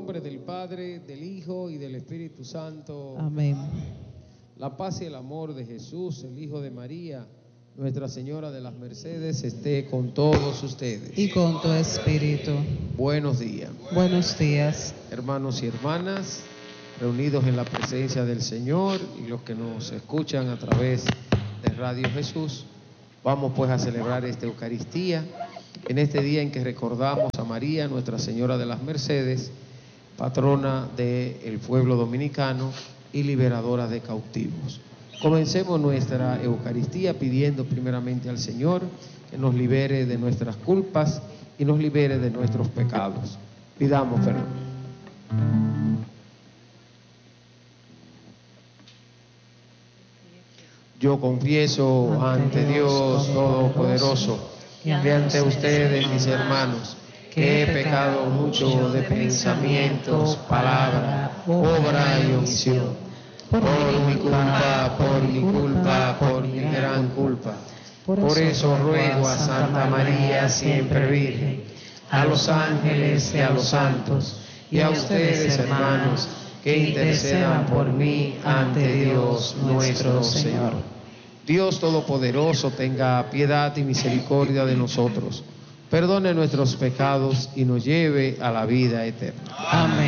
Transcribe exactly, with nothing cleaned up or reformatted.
nombre del Padre, del Hijo y del Espíritu Santo. Amén. La paz y el amor de Jesús, el Hijo de María, Nuestra Señora de las Mercedes, esté con todos ustedes. Y con tu espíritu. Buenos días. Buenos días. Hermanos y hermanas, reunidos en la presencia del Señor y los que nos escuchan a través de Radio Jesús, vamos pues a celebrar esta Eucaristía en este día en que recordamos a María, Nuestra Señora de las Mercedes, patrona del pueblo dominicano y liberadora de cautivos. Comencemos nuestra Eucaristía pidiendo primeramente al Señor que nos libere de nuestras culpas y nos libere de nuestros pecados. Pidamos perdón. Yo confieso ante Dios Todopoderoso y ante ustedes, mis hermanos, que he pecado mucho de pensamientos, palabra, obra y omisión. Por mi culpa, por mi culpa, por mi gran culpa. Por eso ruego a Santa María, siempre Virgen, a los ángeles y a los santos, y a ustedes, hermanos, que intercedan por mí ante Dios nuestro Señor. Dios Todopoderoso tenga piedad y misericordia de nosotros, perdone nuestros pecados y nos lleve a la vida eterna. Amén.